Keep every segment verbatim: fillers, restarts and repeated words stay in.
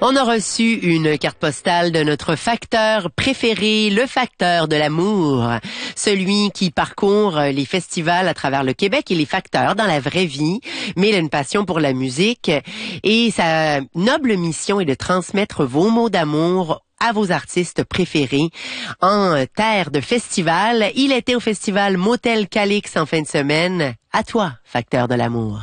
On a reçu une carte postale de notre facteur préféré, le facteur de l'amour. Celui qui parcourt les festivals à travers le Québec et les facteurs dans la vraie vie, mais il a une passion pour la musique et sa noble mission est de transmettre vos mots d'amour à vos artistes préférés en terre de festival. Il était au festival Motel Calix en fin de semaine. À toi, facteur de l'amour.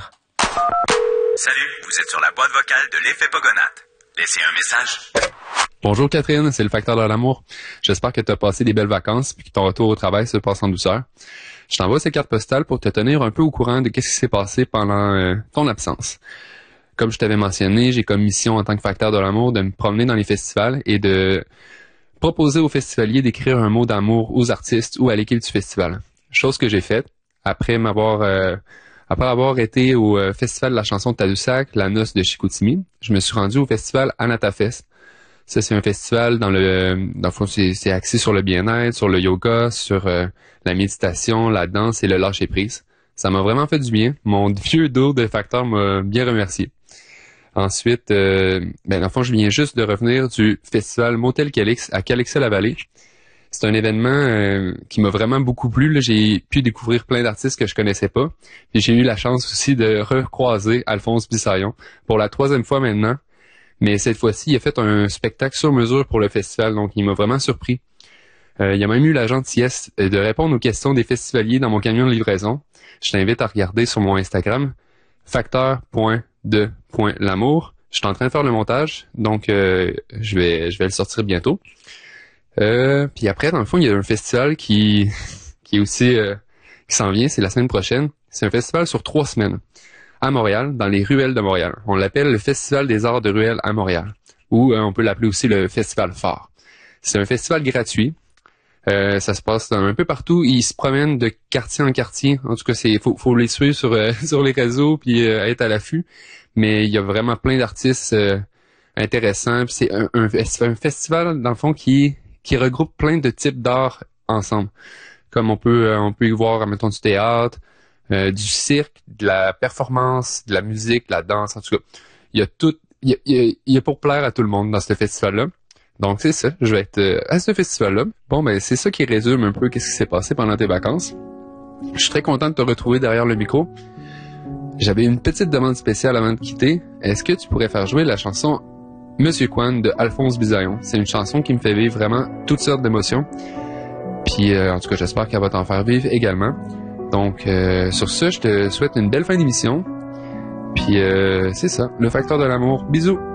Salut, vous êtes sur la boîte vocale de l'effet Pogonate. Laissez un message. Bonjour Catherine, c'est le facteur de l'amour. J'espère que tu as passé des belles vacances et que ton retour au travail se passe en douceur. Je t'envoie ces cartes postales pour te tenir un peu au courant de ce qui s'est passé pendant euh, ton absence. Comme je t'avais mentionné, j'ai comme mission en tant que facteur de l'amour de me promener dans les festivals et de proposer aux festivaliers d'écrire un mot d'amour aux artistes ou à l'équipe du festival. Chose que j'ai faite après m'avoir... Euh, Après avoir été au euh, Festival de la chanson de Tadoussac, la noce de Chicoutimi, je me suis rendu au festival Anatafest. Ça, c'est un festival dans le, dans le fond, c'est, c'est axé sur le bien-être, sur le yoga, sur euh, la méditation, la danse et le lâcher-prise. Ça m'a vraiment fait du bien. Mon vieux dos de facteur m'a bien remercié. Ensuite, euh, ben, dans le fond, je viens juste de revenir du festival Motel Calix à Calixa-la-Vallée. C'est un événement euh, qui m'a vraiment beaucoup plu. Là. J'ai pu découvrir plein d'artistes que je connaissais pas. Et j'ai eu la chance aussi de recroiser Alphonse Bissaillon pour la troisième fois maintenant. Mais cette fois-ci, il a fait un spectacle sur mesure pour le festival, donc il m'a vraiment surpris. Euh, il a même eu la gentillesse de répondre aux questions des festivaliers dans mon camion de livraison. Je t'invite à regarder sur mon Instagram, facteur point de point l'amour. Je suis en train de faire le montage, donc euh, je vais je vais le sortir bientôt. Euh, puis après, dans le fond, il y a un festival qui qui est aussi euh, qui s'en vient, c'est la semaine prochaine. C'est un festival sur trois semaines à Montréal, dans les ruelles de Montréal. On l'appelle le Festival des Arts de Ruelles à Montréal, ou euh, on peut l'appeler aussi le Festival Phare. C'est un festival gratuit. Euh, ça se passe un peu partout. Ils se promènent de quartier en quartier. En tout cas, c'est faut faut les suivre sur euh, sur les réseaux puis euh, être à l'affût. Mais il y a vraiment plein d'artistes euh, intéressants. Puis c'est un, un, c'est un festival dans le fond qui qui regroupe plein de types d'art ensemble. Comme on peut euh, on peut y voir, mettons, du théâtre, euh, du cirque, de la performance, de la musique, de la danse, en tout cas. Il y a tout, il y a, il y a, il y a pour plaire à tout le monde dans ce festival-là. Donc c'est ça, je vais être euh, à ce festival-là. Bon, ben c'est ça qui résume un peu qu'est-ce qui s'est passé pendant tes vacances. Je suis très content de te retrouver derrière le micro. J'avais une petite demande spéciale avant de quitter. Est-ce que tu pourrais faire jouer la chanson Monsieur Kwan de Alphonse Bissaillon? C'est une chanson qui me fait vivre vraiment toutes sortes d'émotions. Puis euh, en tout cas, j'espère qu'elle va t'en faire vivre également. Donc euh, sur ce, je te souhaite une belle fin d'émission. Puis euh, c'est ça, le facteur de l'amour. Bisous!